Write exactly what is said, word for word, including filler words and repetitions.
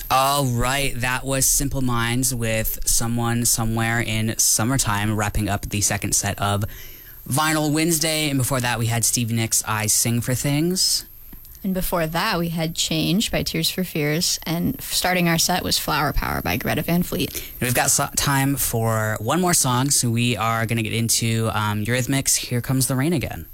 All right, that was Simple Minds with Someone Somewhere in Summertime, wrapping up the second set of Vinyl Wednesday. And before that, we had Stevie Nicks' I Sing for Things. And before that, we had Change by Tears for Fears. And starting our set was Flower Power by Greta Van Fleet. And we've got so- time for one more song, so we are going to get into um, Eurythmics' Here Comes the Rain Again.